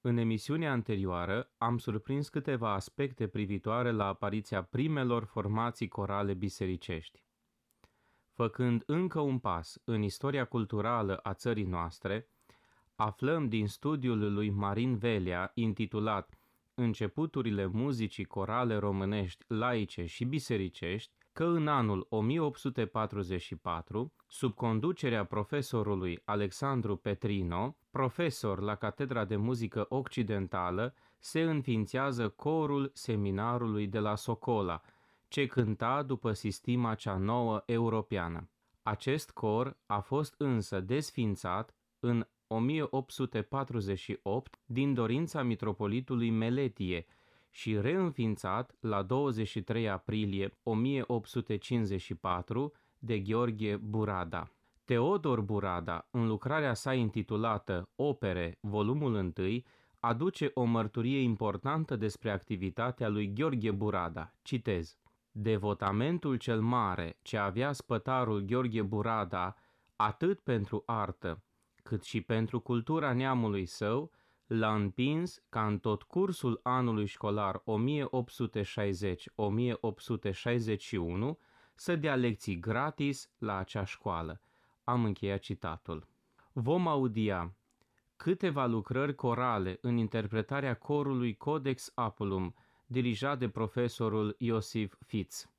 În emisiunea anterioară am surprins câteva aspecte privitoare la apariția primelor formații corale bisericești. Făcând încă un pas în istoria culturală a țării noastre, aflăm din studiul lui Marin Velea, intitulat Începuturile muzicii corale românești laice și bisericești, că în anul 1844, sub conducerea profesorului Alexandru Petrino, profesor la Catedra de Muzică Occidentală, se înființează corul seminarului de la Socola, ce cânta după sistima cea nouă europeană. Acest cor a fost însă desfințat în 1848 din dorința mitropolitului Meletie și reînființat la 23 aprilie 1854 de Gheorghe Burada. Teodor Burada, în lucrarea sa intitulată Opere, volumul 1, aduce o mărturie importantă despre activitatea lui Gheorghe Burada. Citez: devotamentul cel mare ce avea spătarul Gheorghe Burada, atât pentru artă, cât și pentru cultura neamului său, l-a împins ca în tot cursul anului școlar 1860-1861 să dea lecții gratis la acea școală. Am încheiat citatul. Vom audia câteva lucrări corale în interpretarea corului Codex Apulum, dirijat de profesorul Iosif Fitz.